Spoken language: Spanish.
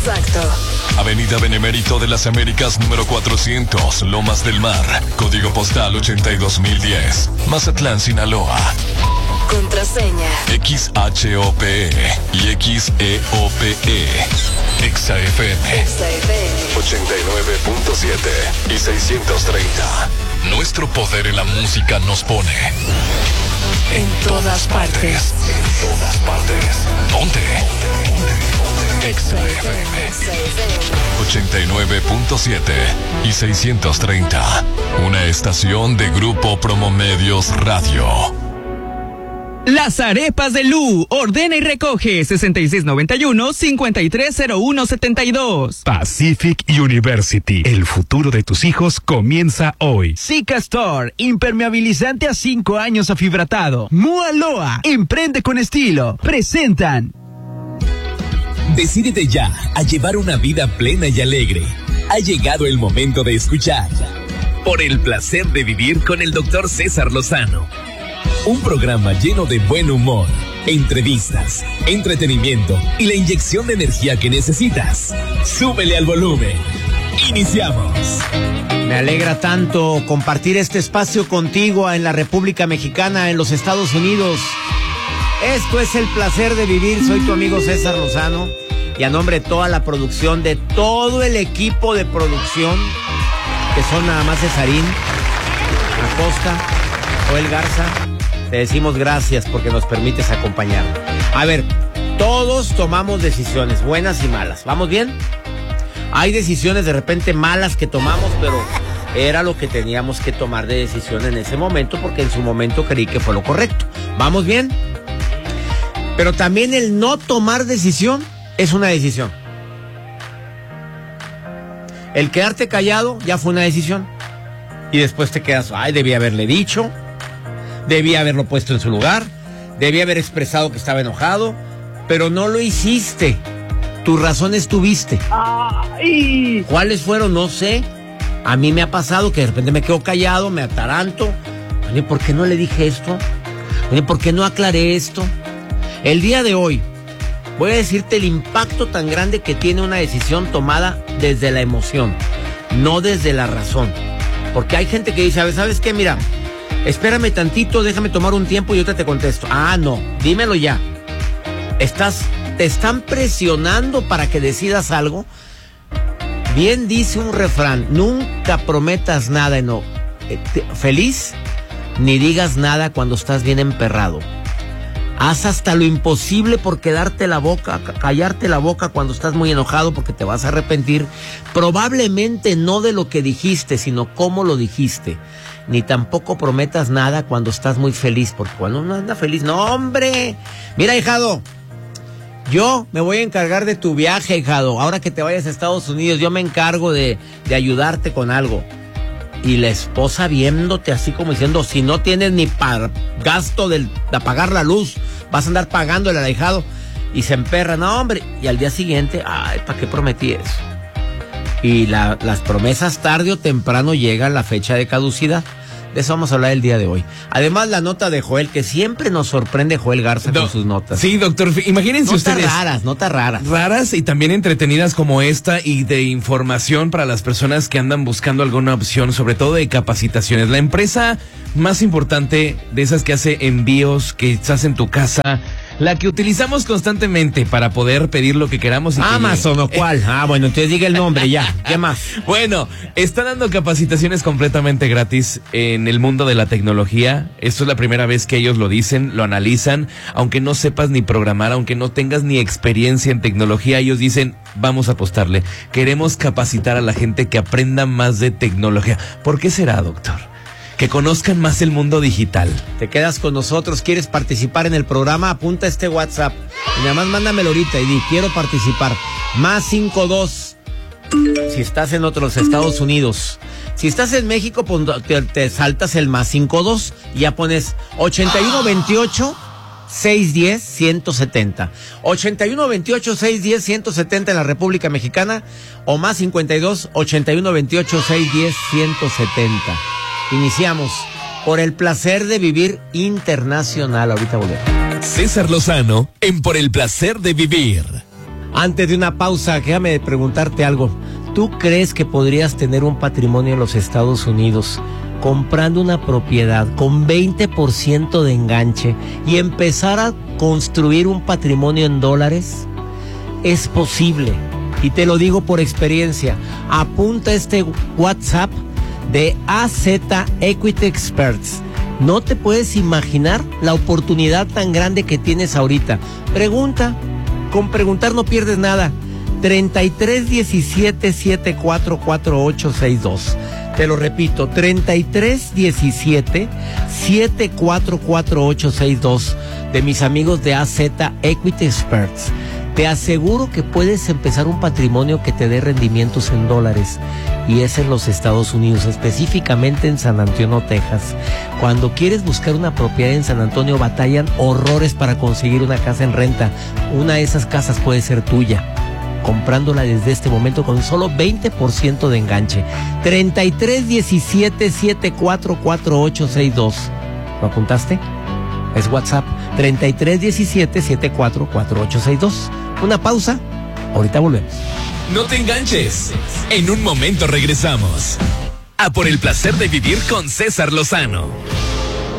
Exacto. Avenida Benemérito de las Américas número 400, Lomas del Mar, código postal 82010, Mazatlán, Sinaloa. Contraseña XHOPE y XEOPE. XAFM 89.7 y 630. Nuestro poder en la música nos pone en todas partes. En todas partes. Ponte. XAFM 89.7 y 630. Una estación de Grupo Promomedios Radio. Las arepas de Lu. Ordena y recoge 6691-530172. Pacific University. El futuro de tus hijos comienza hoy. Zika Store. Impermeabilizante a 5 años afibratado. Mualoa. Emprende con estilo. Presentan. Decídete ya a llevar una vida plena y alegre. Ha llegado el momento de escuchar Por el placer de vivir con el Dr. César Lozano. Un programa lleno de buen humor, entrevistas, entretenimiento y la inyección de energía que necesitas. Súbele al volumen. Iniciamos. Me alegra tanto compartir este espacio contigo en la República Mexicana, en los Estados Unidos. Esto es El Placer de Vivir. Soy tu amigo César Lozano y a nombre de toda la producción, de todo el equipo de producción, que son nada más Cesarín Acosta, Joel Garza, te decimos gracias porque nos permites acompañar. A ver, todos tomamos decisiones, buenas y malas. ¿Vamos bien? Hay decisiones de repente malas que tomamos, pero era lo que teníamos que tomar de decisión en ese momento, porque en su momento creí que fue lo correcto. ¿Vamos bien? Pero también el no tomar decisión es una decisión. El quedarte callado ya fue una decisión. Y después te quedas, ay, debí haberle dicho, debí haberlo puesto en su lugar, debí haber expresado que estaba enojado, pero no lo hiciste. Tus razones tuviste. Ay. ¿Cuáles fueron? No sé. A mí me ha pasado que de repente me quedo callado, me ataranto. Oye, ¿por qué no le dije esto? Oye, ¿por qué no aclaré esto? El día de hoy voy a decirte el impacto tan grande que tiene una decisión tomada desde la emoción, no desde la razón. Porque hay gente que dice, ¿sabes qué? Mira, espérame tantito, déjame tomar un tiempo y yo te contesto. Ah, no, dímelo ya. Te están presionando para que decidas algo. Bien dice un refrán, nunca prometas nada feliz, ni digas nada cuando estás bien emperrado. Haz hasta lo imposible por callarte la boca cuando estás muy enojado, porque te vas a arrepentir. Probablemente no de lo que dijiste, sino cómo lo dijiste. Ni tampoco prometas nada cuando estás muy feliz, porque cuando uno anda feliz, no, hombre. Mira, hijado, yo me voy a encargar de tu viaje, hijado. Ahora que te vayas a Estados Unidos, yo me encargo de ayudarte con algo. Y la esposa viéndote así como diciendo, si no tienes ni para gasto de apagar la luz, vas a andar pagándole al ahijado. Y se emperra, no, hombre. Y al día siguiente, ay, ¿para qué prometí eso? Y las promesas tarde o temprano llegan la fecha de caducidad. De eso vamos a hablar el día de hoy. Además, la nota de Joel, que siempre nos sorprende Joel Garza con sus notas. Sí, doctor, imagínense ustedes. Notas raras. Raras y también entretenidas como esta, y de información para las personas que andan buscando alguna opción, sobre todo de capacitaciones. La empresa más importante de esas que hace envíos, que estás en tu casa, la que utilizamos constantemente para poder pedir lo que queramos. Y Amazon o cuál. Bueno, entonces diga el nombre ya. ¿Qué más? Bueno, está dando capacitaciones completamente gratis en el mundo de la tecnología. Esto es la primera vez que ellos lo dicen, lo analizan. Aunque no sepas ni programar, aunque no tengas ni experiencia en tecnología, ellos dicen, vamos a apostarle. Queremos capacitar a la gente que aprenda más de tecnología. ¿Por qué será, doctor? Que conozcan más el mundo digital. Te quedas con nosotros, ¿quieres participar en el programa? Apunta este WhatsApp y nada más mándamelo ahorita y di, quiero participar. +52 si estás en otros Estados Unidos. Si estás en México, te saltas el +52 y ya pones 8128 610 170. 8128 610 170 en la República Mexicana, o +52 8128 610 170. Iniciamos por el placer de vivir internacional. Ahorita volvemos. César Lozano en Por el placer de vivir. Antes de una pausa, déjame preguntarte algo. ¿Tú crees que podrías tener un patrimonio en los Estados Unidos comprando una propiedad con 20% de enganche y empezar a construir un patrimonio en dólares? Es posible. Y te lo digo por experiencia. Apunta este WhatsApp de AZ Equity Experts. No te puedes imaginar la oportunidad tan grande que tienes ahorita. Pregunta. Con preguntar no pierdes nada. 3317-744862. Te lo repito, 3317-744862 de mis amigos de AZ Equity Experts. Te aseguro que puedes empezar un patrimonio que te dé rendimientos en dólares, y es en los Estados Unidos, específicamente en San Antonio, Texas. Cuando quieres buscar una propiedad en San Antonio, batallan horrores para conseguir una casa en renta. Una de esas casas puede ser tuya, comprándola desde este momento con solo 20% de enganche. 3317-744862. ¿Lo apuntaste? Es WhatsApp. 3317-744862. Una pausa. Ahorita volvemos. No te enganches. En un momento regresamos. A por el placer de vivir con César Lozano.